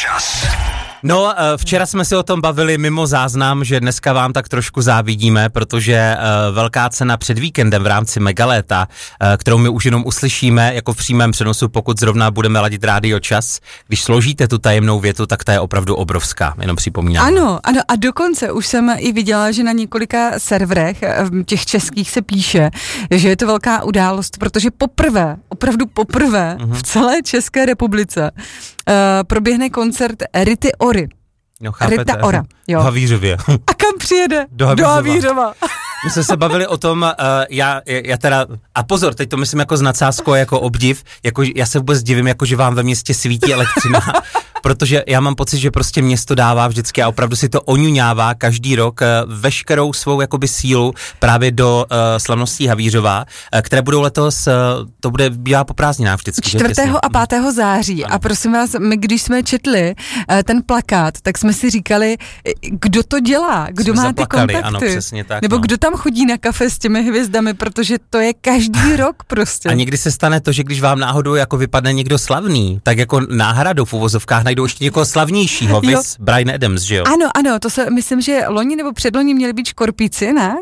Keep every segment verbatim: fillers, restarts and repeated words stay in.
čas. No, včera jsme si o tom bavili mimo záznam, že dneska vám tak trošku závidíme, protože velká cena před víkendem v rámci Megaléta, kterou my už jenom uslyšíme jako v přímém přenosu, pokud zrovna budeme ladit rádio Čas. Když složíte tu tajemnou větu, tak ta je opravdu obrovská, jenom připomínám. Ano, ano, a dokonce už jsem i viděla, že na několika serverech těch českých se píše, že je to velká událost, protože poprvé, opravdu poprvé mm-hmm. v celé České republice uh, proběhne koncert Rity Ory. No, chápete. Rita Ora, jo. V Havířově. A kam přijede? Do Havířova. Do Havířova. My jsme se bavili o tom, uh, já, já teda, a pozor, teď to myslím jako s nadsázkou, jako obdiv, jako já se vůbec divím, jako že vám ve městě svítí elektřina, protože já mám pocit, že prostě město dává vždycky a opravdu si to oňuňává každý rok uh, veškerou svou jakoby sílu právě do uh, slavností Havířova, uh, které budou letos, uh, to bude, bývá po prázdninách vždycky. čtvrtého a pátého září ano. A prosím vás, my když jsme četli uh, ten plakát, tak jsme si říkali, kdo to dělá, kdo jsme má zaplakali, ty kontakty, ano, přesně tak, nebo no. kdo tam chodí na kafe s těmi hvězdami, protože to je každý rok prostě. A někdy se stane to, že když vám náhodou jako vypadne někdo slavný, tak jako náhradou v uvozovkách najdou ještě někoho slavnějšího, viz Bryan Adams, že jo? Ano, ano, to se, myslím, že loni nebo předloni měli být Škorpíci, ne?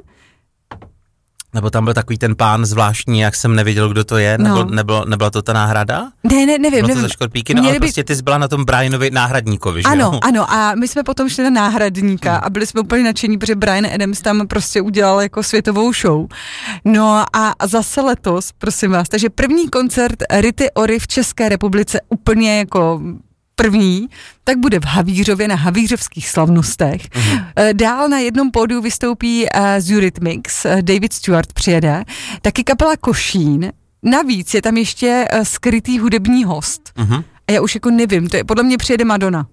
Nebo tam byl takový ten pán zvláštní, jak jsem nevěděl, kdo to je, no. nebyl, nebyl, nebyla to ta náhrada? Ne, ne, nevím. Bylo to nevím. za Škorpíky, no ale by... prostě ty jsi byla na tom Bryanovi náhradníkovi, že ano, jo? Ano, ano, a my jsme potom šli na náhradníka a byli jsme úplně nadšení, protože Bryan Adams tam prostě udělal jako světovou show. No a zase letos, prosím vás, takže první koncert Rity Ory v České republice úplně jako... první, tak bude v Havířově na havířovských slavnostech. Mm-hmm. Dál na jednom pódiu vystoupí uh, z Eurythmics, uh, David Stewart přijede, taky kapela Košín, navíc je tam ještě uh, skrytý hudební host. Mm-hmm. A já už jako nevím, to je, podle mě přijede Madonna.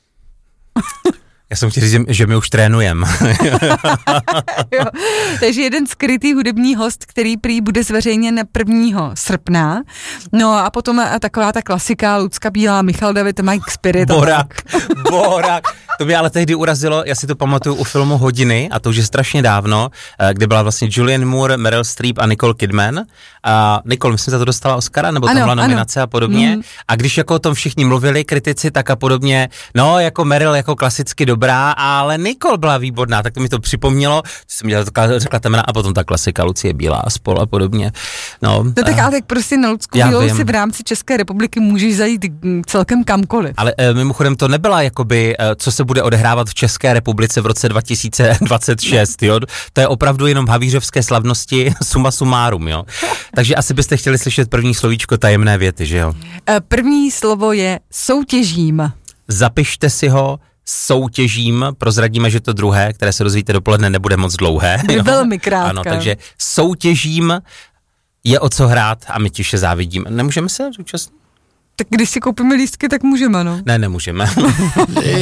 Já jsem chtěl říct, že my už trénujeme. Takže jeden skrytý hudební host, který prý bude zveřejněn prvního srpna. No a potom taková ta klasika, Lucka Bílá, Michal David, Mike Spirit. Borak, Borak. To mě ale tehdy urazilo, já si to pamatuju u filmu Hodiny, a to už je strašně dávno, kde byla vlastně Julianne Moore, Meryl Streep a Nicole Kidman. A Nicole, myslím, za to dostala Oscara, nebo tam byla nominace a podobně. Mm. A když jako o tom všichni mluvili, kritici, tak a podobně, no jako Meryl jako klasicky dobrá, ale Nicole byla výborná, tak to mi to připomnělo, jsem dělala to, řekla temena a potom ta klasika Lucie Bílá a spol a podobně. No, no tak ale tak prostě na Lucku Bílou si v rámci České republiky můžeš zajít celkem kamkoliv. Ale e, mimochodem to nebyla jakoby, e, co se bude odehrávat v České republice v roce dva tisíce dvacet šest, jo? To je opravdu jenom havířovské slavnosti suma sumárum, jo? Takže asi byste chtěli slyšet první slovíčko tajemné věty, že jo? První slovo je soutěžím. Zapište si ho, soutěžím, prozradíme, že to druhé, které se dozvíte dopoledne, nebude moc dlouhé. Je velmi krátké. Ano, takže soutěžím, je o co hrát a my tiše závidíme. Nemůžeme se zúčastnit? Tak když si koupíme lístky, tak můžeme, no. Ne, nemůžeme.